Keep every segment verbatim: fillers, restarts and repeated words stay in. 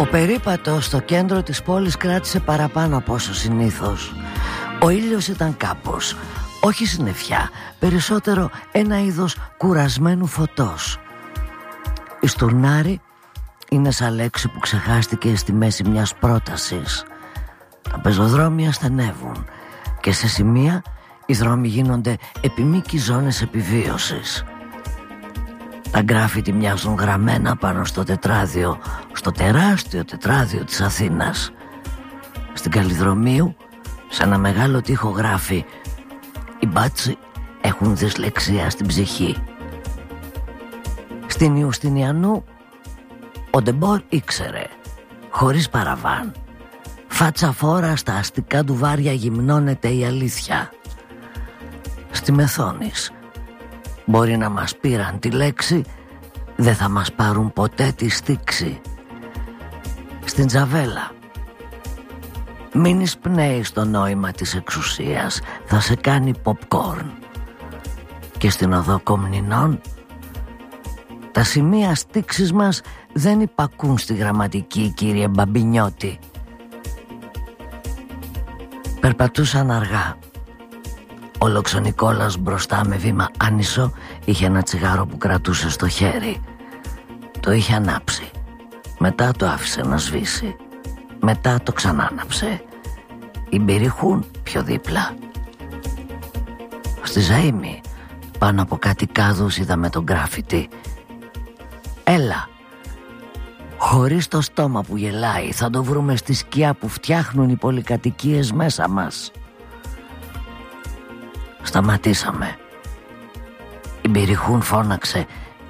Ο περίπατος στο κέντρο της πόλης κράτησε παραπάνω από όσο συνήθως. Ο ήλιος ήταν κάπως, όχι συννεφιά, περισσότερο ένα είδος κουρασμένου φωτός. Η στουρνάρη είναι σαν λέξη που ξεχάστηκε στη μέση μιας πρότασης. Τα πεζοδρόμια στενεύουν και σε σημεία οι δρόμοι γίνονται επιμήκοι ζώνες επιβίωσης. Τα γκράφιτι μοιάζουν γραμμένα πάνω στο τετράδιο, στο τεράστιο τετράδιο της Αθήνας. Στην Καλλιδρομίου, σε ένα μεγάλο τοίχο γράφει «Οι μπάτσοι έχουν δυσλεξία στην ψυχή». Στην Ιουστινιανού ο Ντεμπόρ ήξερε, χωρίς παραβάν, φάτσα φόρα στα αστικά του βάρια γυμνώνεται η αλήθεια. Στη Μεθόνης μπορεί να μας πήραν τη λέξη, δεν θα μας πάρουν ποτέ τη στίξη. Στην Τζαβέλα μην εισπνέεις το νόημα της εξουσίας, θα σε κάνει popcorn. Και στην οδό Κομνηνών τα σημεία στίξης μας δεν υπακούν στη γραμματική, κύριε Μπαμπινιώτη. Περπατούσαν αργά. Ο Λοξονικόλας μπροστά με βήμα άνισο είχε ένα τσιγάρο που κρατούσε στο χέρι. Το είχε ανάψει. Μετά το άφησε να σβήσει. Μετά το ξανάναψε. Οι Μπυριχούν πιο δίπλα. Στη Ζαΐμη πάνω από κάτι κάδους είδαμε τον γκράφιτι. Έλα. Χωρίς το στόμα που γελάει θα το βρούμε στη σκιά που φτιάχνουν οι πολυκατοικίες μέσα μας. Σταματήσαμε. Η Μπυριχούν φώναξε.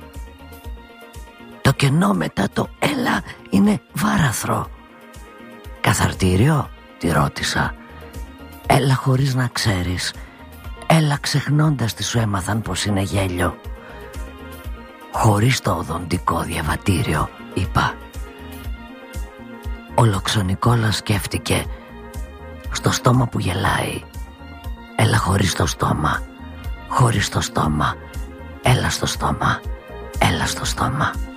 Το κενό μετά το έλα είναι βάραθρο. Καθαρτήριο, τη ρώτησα. Έλα χωρίς να ξέρεις. Έλα ξεχνώντας τι σου έμαθαν πως είναι γέλιο. Χωρίς το οδοντικό διαβατήριο, είπα. Ο Λοξονικόλας σκέφτηκε. Στο στόμα που γελάει. Έλα χωρίς το στόμα. Χωρίς το στόμα. Έλα στο στόμα. Έλα στο στόμα.